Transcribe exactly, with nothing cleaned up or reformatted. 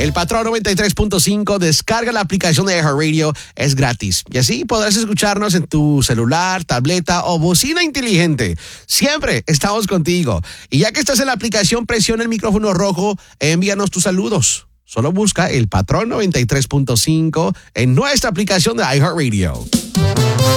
El Patrón noventa y tres punto cinco, descarga la aplicación de iHeartRadio, es gratis. Y así podrás escucharnos en tu celular, tableta o bocina inteligente. Siempre estamos contigo. Y ya que estás en la aplicación, presiona el micrófono rojo e envíanos tus saludos. Solo busca El Patrón noventa y tres punto cinco en nuestra aplicación de iHeartRadio.